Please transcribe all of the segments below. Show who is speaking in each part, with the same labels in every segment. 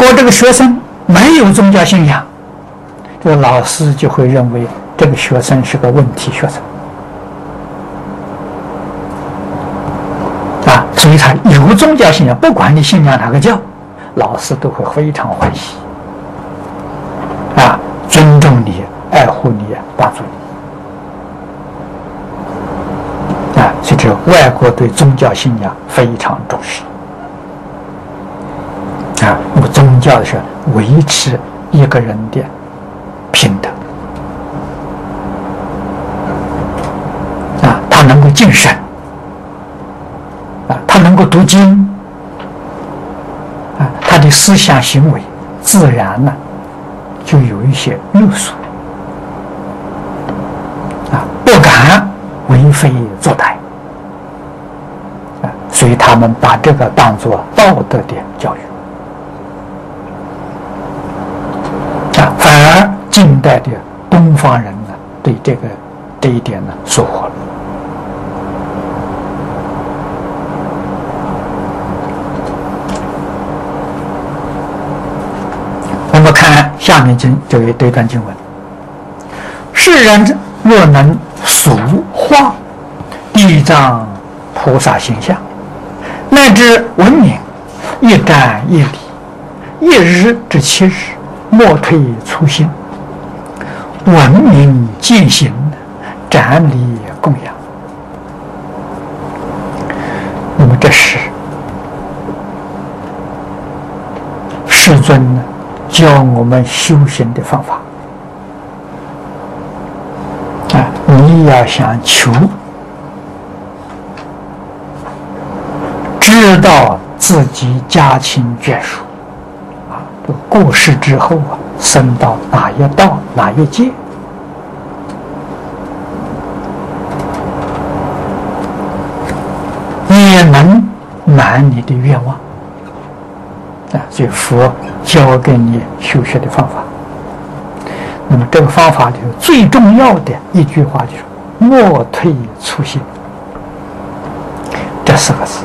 Speaker 1: 果这个学生没有宗教信仰，这个老师就会认为这个学生是个问题学生啊，所以他有宗教信仰，不管你信仰哪个教，老师都会非常欢喜啊，尊重你，爱护你，帮助你啊。所以这外国对宗教信仰非常重视啊。那么宗教是维持一个人的平等啊，他能够敬神啊，他能够读经啊，他的思想行为自然呢就有一些约束啊，不敢为非作歹啊，所以他们把这个当作道德的教育啊，反而近代的东方人呢，对这一点呢疏忽了。我们看下面这段经文：世人若能俗化地藏菩萨形象，乃至文明，一瞻一礼，一日之7日，莫退初心，闻名践行，瞻礼供养。那么这是世尊呢教我们修行的方法啊！你要想求知道自己家亲眷属啊，过世之后啊，升到哪一道哪一界，也能满你的愿望啊！所以佛教给你修学的方法。那么这个方法里头最重要的一句话就是“莫退初心”，这4个字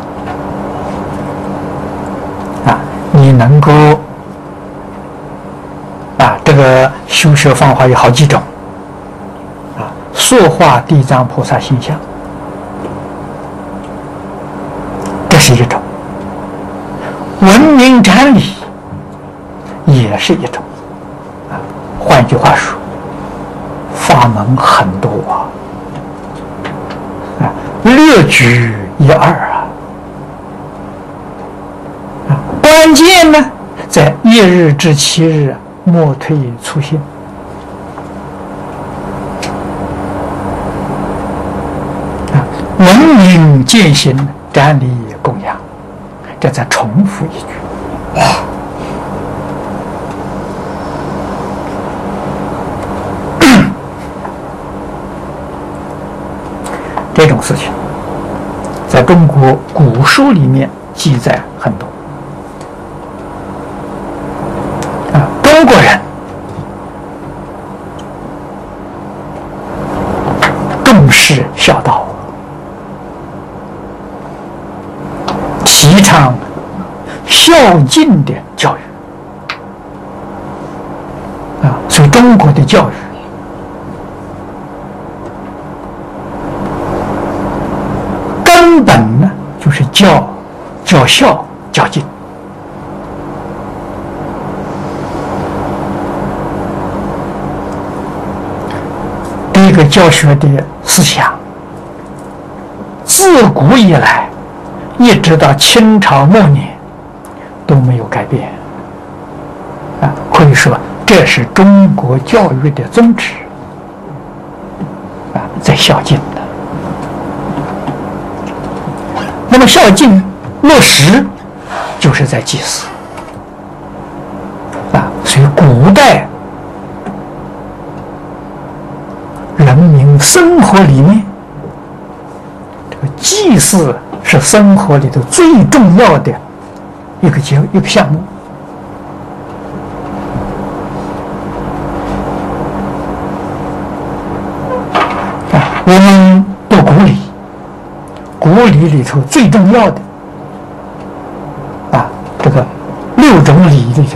Speaker 1: 啊，你能够啊，这个修学方法有好几种啊，塑化地藏菩萨形象，这是一种。闻名瞻礼也是一种啊，换句话说，法门很多啊，略举一二啊，关键呢在一日至7日，莫退初心啊，闻名践行，瞻礼供养。这再重复一句这种事情在中国古书里面记载很多啊，中国人重视孝道，提倡孝敬的教育啊，所以中国的教育根本呢就是教孝教敬。这个教学的思想，自古以来一直到清朝末年都没有改变啊，可以说这是中国教育的宗旨啊，在孝敬的。那么孝敬落实就是在祭祀啊，所以古代人民生活里面，这个祭祀是生活里头最重要的一个项目啊。我们读古礼，古礼里头最重要的